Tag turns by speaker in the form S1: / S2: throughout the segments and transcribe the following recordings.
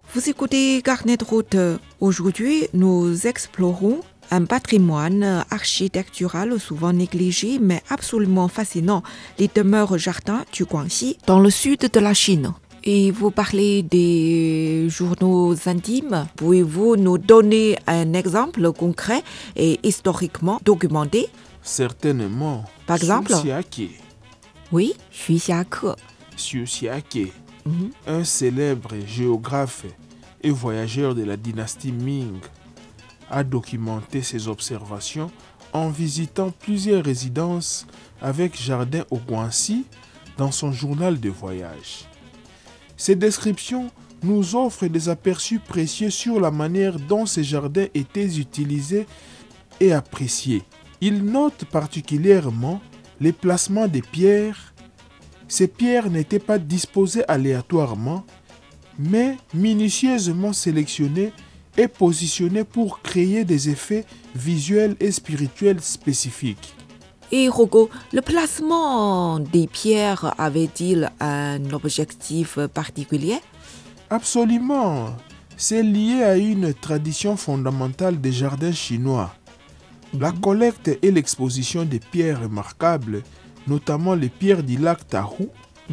S1: Vous écoutez Carnet de route. Aujourd'hui, nous explorons un patrimoine architectural souvent négligé mais absolument fascinant, les demeures jardins du Guangxi, dans le sud de la Chine. Et vous parlez des journaux intimes. Pouvez-vous nous donner un exemple concret et historiquement documenté?
S2: Certainement.
S1: Par exemple?
S2: Xuxiake.
S1: Oui, Xuxiake.
S2: Xuxiake, un célèbre géographe et voyageur de la dynastie Ming, a documenté ses observations en visitant plusieurs résidences avec jardin au Guangxi dans son journal de voyage. Ces descriptions nous offrent des aperçus précieux sur la manière dont ces jardins étaient utilisés et appréciés. Il note particulièrement les placements des pierres. Ces pierres n'étaient pas disposées aléatoirement, mais minutieusement sélectionnées et positionnées pour créer des effets visuels et spirituels spécifiques.
S1: Et Rogo, le placement des pierres avait-il un objectif particulier?
S2: Absolument. C'est lié à une tradition fondamentale des jardins chinois. La collecte et l'exposition des pierres remarquables, notamment les pierres du lac Tahoe.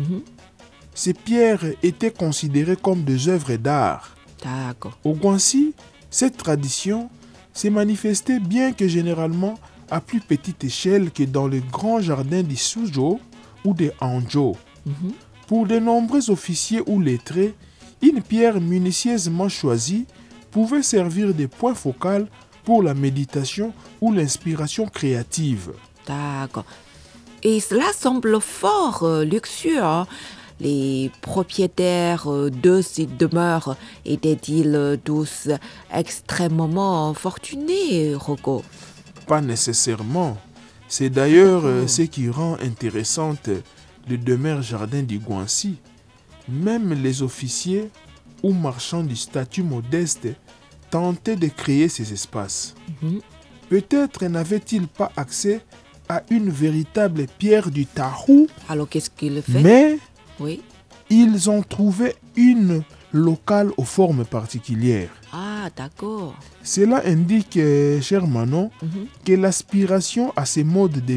S2: Ces pierres étaient considérées comme des œuvres d'art.
S1: D'accord.
S2: Au Guangxi, cette tradition s'est manifestée bien que généralement à plus petite échelle que dans les grands jardins du Suzhou ou de Hangzhou. Pour de nombreux officiers ou lettrés, une pierre minutieusement choisie pouvait servir de point focal pour la méditation ou l'inspiration créative.
S1: D'accord. Et cela semble fort luxueux. Les propriétaires de ces demeures étaient-ils tous extrêmement fortunés, Rogo?
S2: Pas nécessairement. C'est d'ailleurs ce qui rend intéressante le demeure jardin du Guangxi. Même les officiers ou marchands du statut modeste tentaient de créer ces espaces. Peut-être n'avaient-ils pas accès à une véritable pierre du Tahoe,
S1: Alors qu'est-ce qu'il fait?
S2: mais
S1: Oui.
S2: ils ont trouvé une locale aux formes particulières.
S1: Ah, d'accord.
S2: Cela indique, cher Manon, que l'aspiration à ces modes de